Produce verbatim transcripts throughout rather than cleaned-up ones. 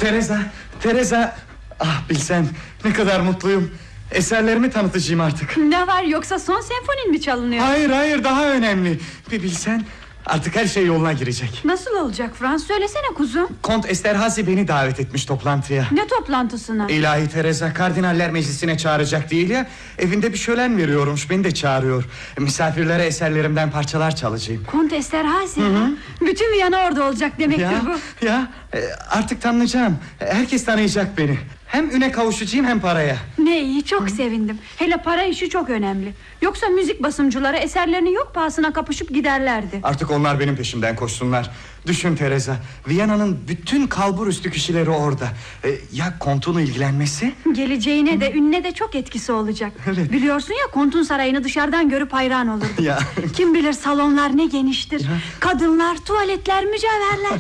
Teresa, Teresa. Ah bilsen ne kadar mutluyum. Eserlerimi tanıtacağım artık. Ne var, yoksa son senfonin mi çalınıyor? Hayır hayır, daha önemli. Bir bilsen, artık her şey yoluna girecek. Nasıl olacak Frans, söylesene kuzum. Kont Esterhazy beni davet etmiş toplantıya. Ne toplantısına? İlahi Teresa, Kardinaller Meclisi'ne çağıracak değil ya. Evinde bir şölen veriyormuş, beni de çağırıyor. Misafirlere eserlerimden parçalar çalacağım. Kont Esterhazy. Bütün Viyana orada olacak demektir Ya, bu. ya artık tanınacağım. Herkes tanıyacak beni. Hem üne kavuşacağım hem paraya. Ne iyi, çok Hı. sevindim. Hele para işi çok önemli. Yoksa müzik basımcıları eserlerini yok pahasına kapışıp giderlerdi. Artık onlar benim peşimden koşsunlar. Düşün Teresa, Viyana'nın bütün kalbur üstü kişileri orada. ee, Ya kontun ilgilenmesi? Geleceğine de ününe de çok etkisi olacak. Evet. Biliyorsun ya, kontun sarayını dışarıdan görüp hayran olurdu. Ya. Kim bilir salonlar ne geniştir. Ya. Kadınlar, tuvaletler, mücevherler.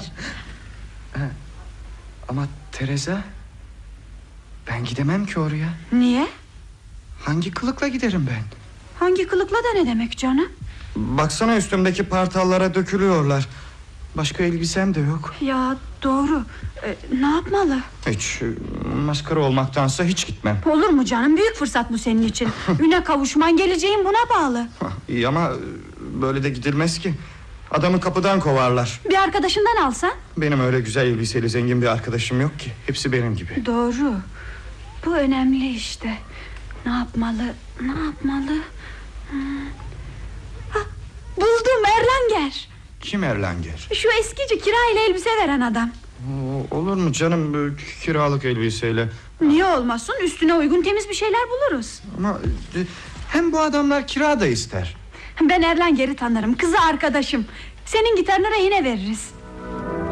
Ama Teresa, ben gidemem ki oraya. Niye? Hangi kılıkla giderim ben? Hangi kılıkla da ne demek canım? Baksana, üstümdeki partallara dökülüyorlar. Başka elbisem de yok. Ya doğru. Ee, ne yapmalı? Hiç, maskara olmaktansa hiç gitmem. Olur mu canım, büyük fırsat bu senin için. Üne kavuşman, geleceğin buna bağlı. İyi ama böyle de gidilmez ki. Adamı kapıdan kovarlar. Bir arkadaşından alsan? Benim öyle güzel elbiseli zengin bir arkadaşım yok ki. Hepsi benim gibi. Doğru. Bu önemli işte. Ne yapmalı? Ne yapmalı? Hmm. Ha, buldum, Erlanger. Kim Erlanger? Şu eskici, kirayla elbise veren adam. Oo, olur mu canım, kiralık elbiseyle? Niye olmasın? Üstüne uygun temiz bir şeyler buluruz. Ama hem bu adamlar kira da ister. Ben Erlanger'i tanırım, kızı arkadaşım. Senin gitarını rehine veririz.